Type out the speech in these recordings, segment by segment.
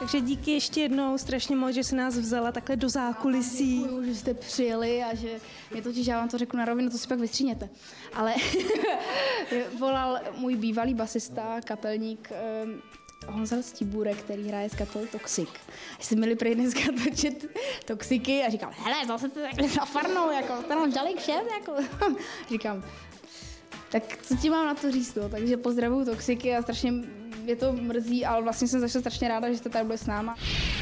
Takže díky ještě jednou strašně moc, že jsi nás vzala takhle do zákulisí. Děkuju, že jste přijeli a že mě totiž, já vám to řeknu na rovinu, to si pak vystříněte. Ale volal můj bývalý basista, kapelník Honza Stibůrek, který hraje s kapelou Toxic. Jsme měli prej dneska točit Toxiky a říkal, hele, zase to takhle za Farnou, jako, to nám žalek šéf, jako. Říkám, tak co ti mám na to říct, no? Takže pozdravuju Toxiky a strašně mě to mrzí, ale vlastně jsem začala strašně ráda, že jste tady byli s náma.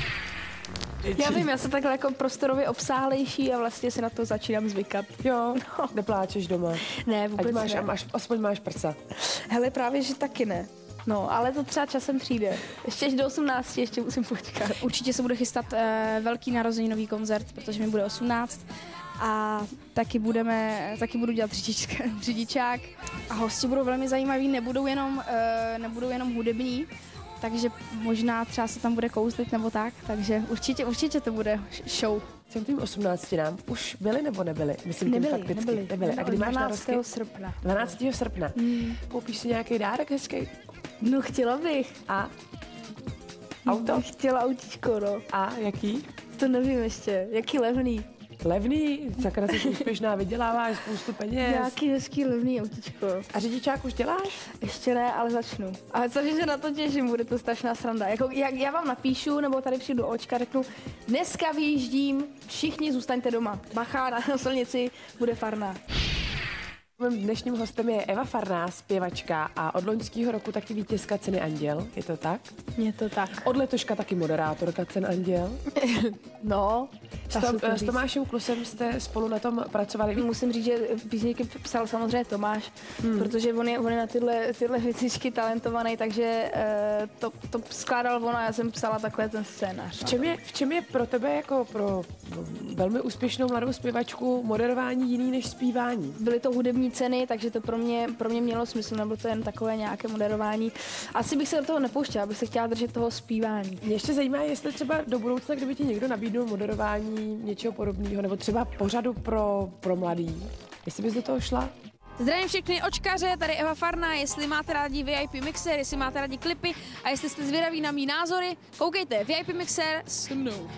Já vím, já jsem takhle jako prostorově obsáhlejší a vlastně si na to začínám zvykat. Jo, nepláčeš doma. Ne, vůbec Ať ne. aspoň máš prsa. Hele, právě, že taky ne. No, ale to třeba časem přijde. Ještě až do 18, ještě musím počkat. Určitě se bude chystat velký narozeninový koncert, protože mi bude 18 a taky budu dělat řidičák a hosti budou velmi zajímaví, nebudou jenom hudební, takže možná třeba se tam bude kouzlit nebo tak, takže určitě to bude show. Jsem tím 18 nám už byli nebo nebyli? Myslím, nebyli. A kdy máš 12. narozky? srpna. 12. srpna. Koupíš si nějaký dárek hezký? No, chtěla bych. A? Auto? Chtěla autíčko, no. A jaký? To nevím ještě. Jaký levný. Levný, sakra, jsi úspěšná, vyděláváš spoustu peněz. Nějaký hezký levný autíčko. A řidičák už děláš? Ještě ne, ale začnu. Ale co, že na to těším, bude to strašná sranda. Jako, já vám napíšu, nebo tady přijdu do očka, řeknu, dneska vyjíždím, všichni zůstaňte doma. Bacha, na silnici bude Farna. Mým dnešním hostem je Eva Farná, zpěvačka a od loňského roku taky vítězka ceny Anděl, je to tak? Je to tak. Od letoška taky moderátorka cen Anděl. No, S Tomášem Klusem jste spolu na tom pracovali. musím říct, že písničky psal samozřejmě Tomáš, protože on je na tyhle věcičky talentovaný, takže to skládal on a já jsem psala takhle ten scénář. V čem je pro tebe jako pro velmi úspěšnou mladou zpěvačku moderování jiný než zpívání? Byly to hudební ceny, takže to pro mě mělo smysl, nebylo to jen takové nějaké moderování. Asi bych se do toho nepouštěla, bych se chtěla držet toho zpívání. Mě ještě zajímá, jestli třeba do budoucna, kdyby ti někdo nabídnul moderování něčeho podobného, nebo třeba pořadu pro mladý, jestli bys do toho šla? Zdravím všechny očkaře, tady Eva Farná, jestli máte rádi VIP Mixer, jestli máte rádi klipy a jestli jste zvědaví na mý názory, koukejte, VIP Mixer s mnou.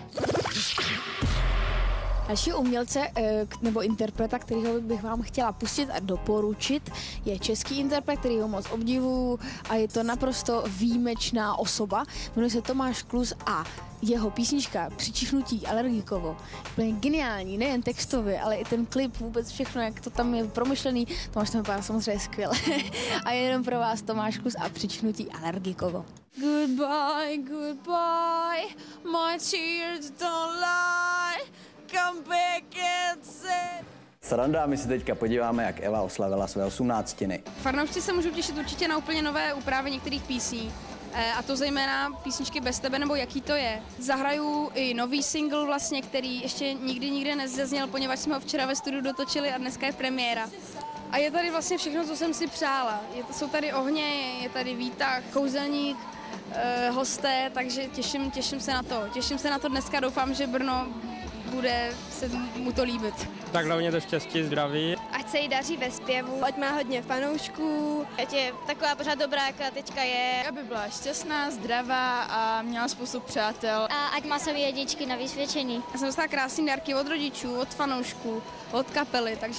Další umělce nebo interpreta, kterýho bych vám chtěla pustit a doporučit, je český interpret, kterýho moc obdivuju a je to naprosto výjimečná osoba. Jmenuje se Tomáš Klus a jeho písnička Přičichnutí Alergikovo je geniální, nejen textově, ale i ten klip, vůbec všechno, jak to tam je promyšlený. Tomáš tam vypadá samozřejmě skvěle. A je jenom pro vás Tomáš Klus a Přičichnutí Alergikovo. Goodbye, goodbye, my tears don't lie, come back and say... Sranda, my se teďka podíváme, jak Eva oslavila své 18. Farnoušci se můžou těšit určitě na úplně nové úpravy některých písní. A to zejména písničky Bez tebe, nebo Jaký to je. Zahraju i nový single vlastně, který ještě nikdy nezazněl, poněvadž jsme ho včera ve studiu dotočili a dneska je premiéra. A je tady vlastně všechno, co jsem si přála. Jsou tady ohně, je tady výtah, kouzelník, hosté, takže těším se na to. Těším se na to dneska, doufám, že Brno bude se mu to líbit. Tak hlavně to štěstí, zdraví. Ať se jí daří ve zpěvu, ať má hodně fanoušků, ať je taková pořád dobrá, jaká teďka je. Aby byla šťastná, zdravá a měla spoustu přátel. A ať má své jedničky na vysvědčení. Já jsem dostala krásný dárky od rodičů, od fanoušků, od kapely, takže